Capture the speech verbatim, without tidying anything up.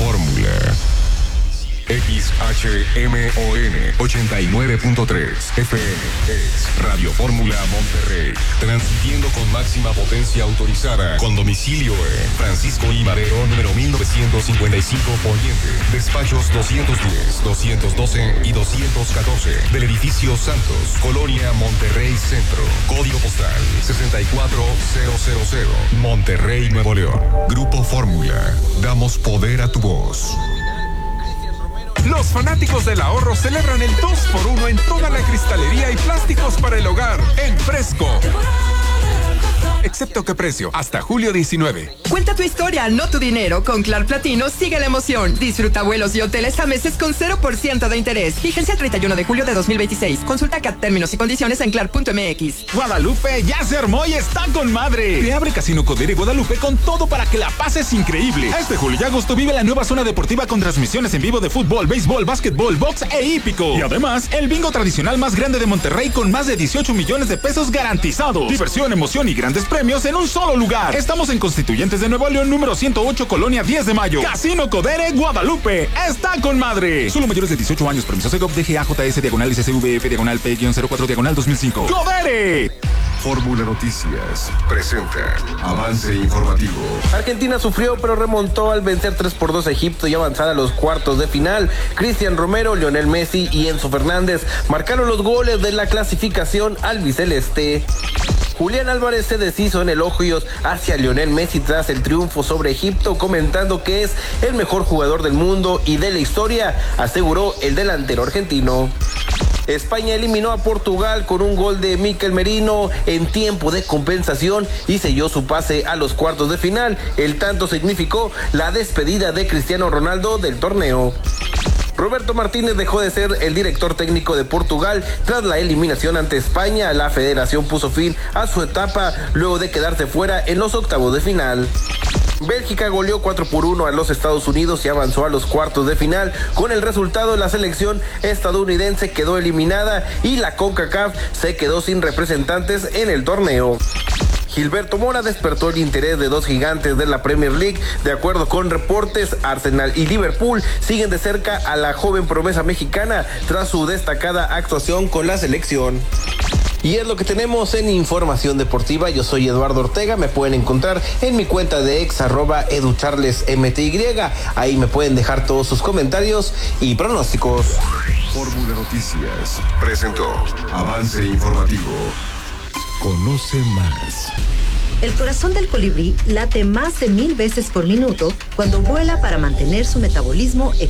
Fórmula. X H M O N ochenta y nueve punto tres F M es Radio Fórmula Monterrey, transmitiendo con máxima potencia autorizada, con domicilio en Francisco I. Madero, número mil novecientos cincuenta y cinco Poniente, despachos doscientos diez, doscientos doce y doscientos catorce, del edificio Santos, Colonia Monterrey Centro, código postal sesenta y cuatro mil, Monterrey, Nuevo León. Grupo Fórmula, damos poder a tu voz. Los fanáticos del ahorro celebran el dos por uno en toda la cristalería y plásticos para el hogar en Fresco. Excepto qué precio, hasta julio diecinueve. Cuenta tu historia, no tu dinero. Con Clar Platino sigue la emoción. Disfruta vuelos y hoteles a meses con cero por ciento de interés. Fíjense el treinta y uno de julio de dos mil veintiséis. Consulta C A T términos y condiciones en clar punto m x. Guadalupe ya se armó y está con madre. Te abre Casino Codere Guadalupe con todo para que la pases increíble. Este julio y agosto vive la nueva zona deportiva con transmisiones en vivo de fútbol, béisbol, básquetbol, box e hípico. Y además, el bingo tradicional más grande de Monterrey con más de dieciocho millones de pesos garantizados. Diversión, emoción y grandes premios en un solo lugar. Estamos en Constituyentes de Nuevo León, número ciento ocho, Colonia diez de mayo. Casino Codere Guadalupe está con madre. Solo mayores de dieciocho años. Permiso Segov D G A J S diagonal I C C V F diagonal P cero cuatro diagonal dos mil cinco. ¡Codere! Fórmula Noticias presenta avance informativo. Argentina sufrió pero remontó al vencer tres por dos a Egipto y avanzar a los cuartos de final. Cristian Romero, Lionel Messi y Enzo Fernández marcaron los goles de la clasificación albiceleste. Julián Álvarez se deshizo en elogios hacia Lionel Messi tras el triunfo sobre Egipto, comentando que es el mejor jugador del mundo y de la historia, aseguró el delantero argentino. España eliminó a Portugal con un gol de Mikel Merino en tiempo de compensación y selló su pase a los cuartos de final. El tanto significó la despedida de Cristiano Ronaldo del torneo. Roberto Martínez dejó de ser el director técnico de Portugal tras la eliminación ante España. La federación puso fin a su etapa luego de quedarse fuera en los octavos de final. Bélgica goleó cuatro por uno a los Estados Unidos y avanzó a los cuartos de final. Con el resultado, la selección estadounidense quedó eliminada y la CONCACAF se quedó sin representantes en el torneo. Gilberto Mora despertó el interés de dos gigantes de la Premier League. De acuerdo con reportes, Arsenal y Liverpool siguen de cerca a la joven promesa mexicana tras su destacada actuación con la selección. Y es lo que tenemos en Información Deportiva. Yo soy Eduardo Ortega. Me pueden encontrar en mi cuenta de ex, arroba educharlesmty. Ahí me pueden dejar todos sus comentarios y pronósticos. Fórmula Noticias presentó avance informativo. Conoce más. El corazón del colibrí late más de mil veces por minuto cuando vuela para mantener su metabolismo